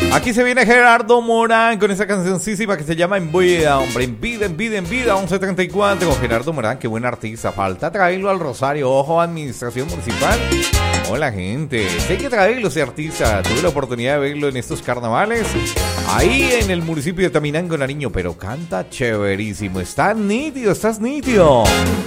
Aquí se viene Gerardo Morán con esa cancioncísima que se llama En Vida, hombre, en vida, 11:34 con Gerardo Morán, qué buen artista. Falta traerlo al Rosario, ojo, administración municipal. Hola, gente, sí hay que traerlo ese artista. Tuve la oportunidad de verlo en estos carnavales, ahí en el municipio de Taminango, Nariño, pero canta chéverísimo. Estás nítido.